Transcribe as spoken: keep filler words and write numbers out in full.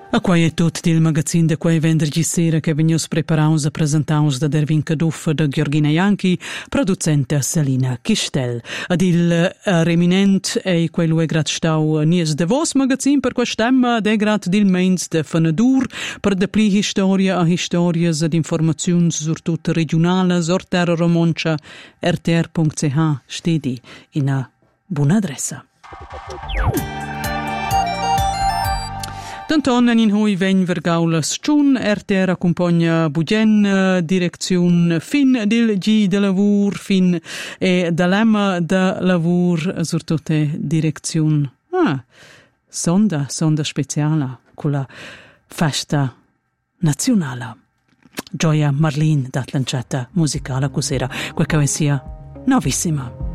A quai è tutto il magazzino da quai venerdì sera che venius preparaus e presentaus da Dervin Caduff da Gheorghina Ianchi, producente Selina Chistel. Ad il uh, reminent e quello è grat stau nies de vos magazzin per quest'emma de grat dil meins de Fanadur per de pli historia a historias ed informaziuns sur tut regionales or terra romoncia r t r punct c h stedi in a buona adressa. Danton in hui ven vergaula stun R T R accompagna Bugen direzione fin del G de lavur fin e dall'emma da lavur sur tutte direzione. Ah, sonda, sonda speciale con la festa nazionale. Gioia Marlin dat lanciata musicale cos'era, quel che sia novissima.